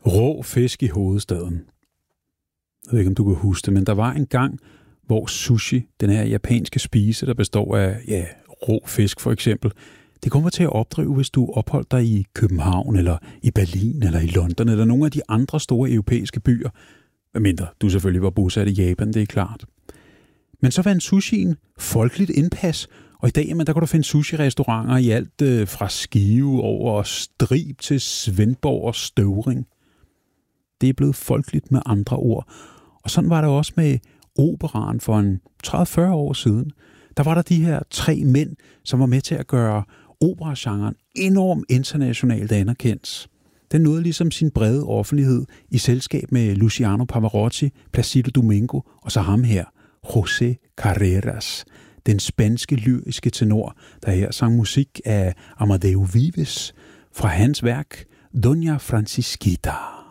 Rå fisk i hovedstaden. Jeg ved ikke, om du kan huske det, men der var en gang, hvor sushi, den her japanske spise, der består af rå fisk for eksempel, det kommer til at opdrive, hvis du opholder dig i København, eller i Berlin, eller i London, eller nogle af de andre store europæiske byer. Medmindre du selvfølgelig var bosat i Japan, det er klart. Men så var en sushien folkeligt indpas, og i dag der kan du finde sushi-restauranter i alt fra Skive over Strib til Svendborg og Støvring. Det er blevet folkeligt med andre ord. Og sådan var det også med operaen for en 30-40 år siden. Der var der de her 3 mænd, som var med til at gøre operagenren enormt internationalt anerkendt. Den nåede ligesom sin brede offentlighed i selskab med Luciano Pavarotti, Placido Domingo og så ham her, José Carreras, den spanske lyriske tenor, der her sang musik af Amadeu Vives fra hans værk Doña Francisquita.